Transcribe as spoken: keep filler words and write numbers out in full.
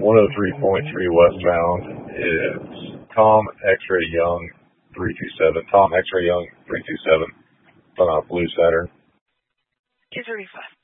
one oh three point three westbound is Tom X-Ray Young three two seven. Tom X-Ray Young three two seven. On a blue Saturn. two thirty-five.